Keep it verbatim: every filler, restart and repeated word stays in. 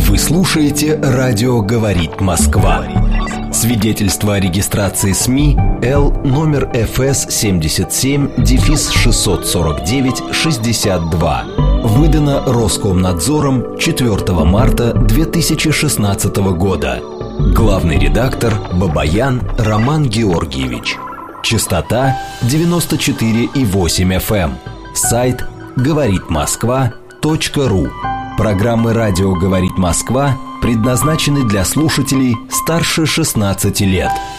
Вы слушаете «Радио говорит Москва». Свидетельство о регистрации СМИ Л номер эф эс семьдесят семь шестьсот сорок девять шестьдесят два. Выдано Роскомнадзором четвёртого марта две тысячи шестнадцатого года. Главный редактор Бабаян Роман Георгиевич. Частота девяносто четыре и восемь эф эм. Сайт говорит москва точка ру. Программы «Радио говорит Москва» предназначены для слушателей старше шестнадцати лет.